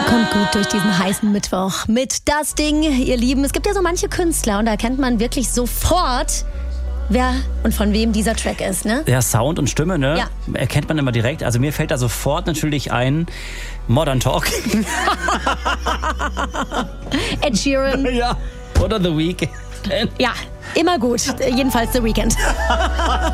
Kommt gut durch diesen heißen Mittwoch mit Das Ding, ihr Lieben. Es gibt ja so manche Künstler und da erkennt man wirklich sofort, wer und von wem dieser Track ist, ne? Ja, Sound und Stimme, ne? Ja. Erkennt man immer direkt. Also mir fällt da sofort natürlich ein Modern Talk. Ed Sheeran. Ja. Oder The Weeknd. Ja, immer gut. Jedenfalls The Weeknd.